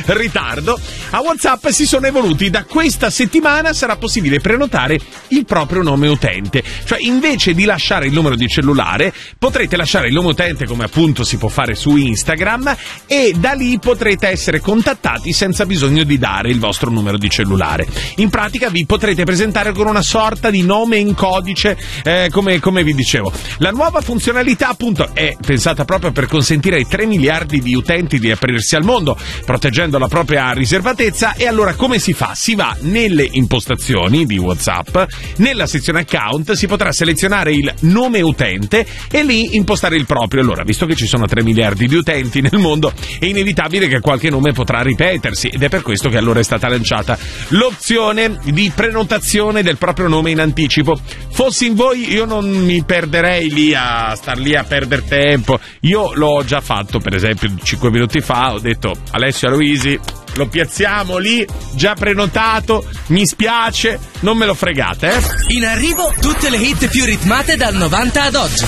ritardo, a WhatsApp si sono evoluti. Da questa settimana sarà possibile prenotare il proprio nome utente, cioè invece di lasciare il numero di cellulare potrete lasciare il nome utente, come appunto si può fare su Instagram, e da lì potrete essere contattati senza bisogno di dare il vostro numero di cellulare. In pratica vi potrete presentare con una sorta di nome in codice, come vi dicevo. La nuova funzionalità appunto è pensata proprio per consentire ai 3 miliardi di utenti di aprirsi al mondo, proteggendo la propria riservatezza. E allora come si fa? Si va nelle impostazioni di WhatsApp, nella sezione account si potrà selezionare il nome utente e lì impostare il proprio. Allora, visto che ci sono 3 miliardi di utenti nel mondo, è inevitabile che qualche nome potrà ripetersi, ed è per questo che allora è stata lanciata l'opzione di prenotazione del proprio nome in anticipo. Fossi in voi, io non mi perderei lì a star lì a perdere tempo. Io l'ho già fatto, per esempio 5 minuti fa, ho detto Alessio Aloisi, lo piazziamo lì, già prenotato, mi spiace, non me lo fregate, In arrivo tutte le hit più ritmate dal 90 ad oggi.